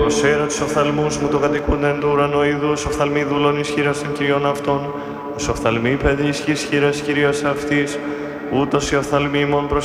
Προσέρα τους οφθαλμούς μου το κατοικούντεν του ουρανού είδους, οφθαλμοί δούλων ισχύρας των Κυριών αυτών, ως οφθαλμοί παιδί ισχύς χείρας Κυρίας αυτής, ούτως οι οφθαλμοί ημών προς